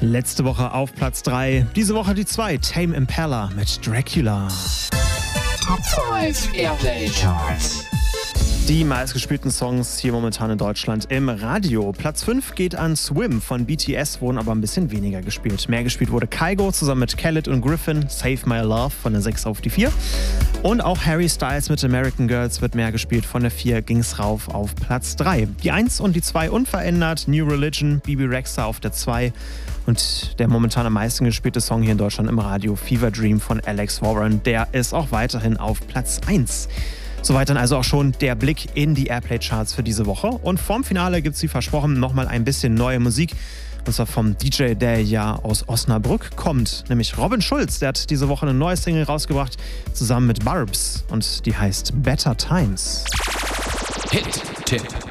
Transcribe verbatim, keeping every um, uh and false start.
Letzte Woche auf Platz drei, diese Woche die zwei, Tame Impala mit Dracula. Top fünf Airplay Charts. Die meistgespielten Songs hier momentan in Deutschland im Radio. Platz fünf geht an Swim von B T S, wurden aber ein bisschen weniger gespielt. Mehr gespielt wurde Kygo zusammen mit Khaled und Griffin, Save My Love von der sechs auf die vier. Und auch Harry Styles mit American Girls wird mehr gespielt. Von der vier ging's rauf auf Platz drei. Die eins und die zwei unverändert. New Religion, B B Rexha auf der zwei. Und der momentan am meisten gespielte Song hier in Deutschland im Radio, Fever Dream von Alex Warren, der ist auch weiterhin auf Platz eins. Soweit dann also auch schon der Blick in die Airplay-Charts für diese Woche. Und vorm Finale gibt es wie versprochen nochmal ein bisschen neue Musik. Und zwar vom D J, der ja aus Osnabrück kommt, nämlich Robin Schulz. Der hat diese Woche eine neue Single rausgebracht, zusammen mit Barbs. Und die heißt Better Times. Hit-Tipp.